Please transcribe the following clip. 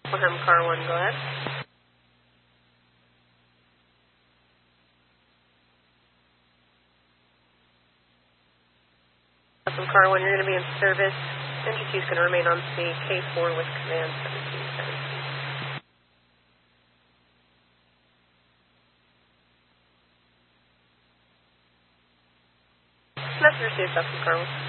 Car 1, go ahead. Car 1, you're going to be in service. Entity is going to remain on C, K4 with command 1717. Message received, Car 1.